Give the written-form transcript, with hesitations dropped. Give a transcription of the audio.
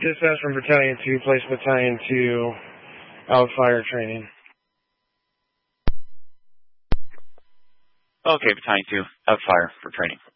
Dispatch from Battalion 2, place Battalion 2 out fire training. Okay, Battalion 2, out fire for training.